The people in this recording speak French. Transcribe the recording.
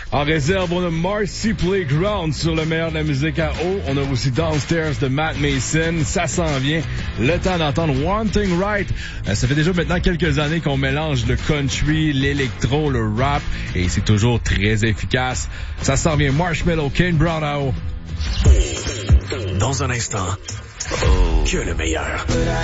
En réserve, on a Marcy Playground sur le meilleur de la musique à eau. On a aussi Downstairs de Matt Mason. Ça s'en vient. Le temps d'entendre Wanting Right. Ça fait déjà maintenant quelques années qu'on mélange le country, l'électro, le rap. Et c'est toujours très efficace. Ça s'en vient. Marshmello, Kane Brown à eau. Dans un instant, que le meilleur.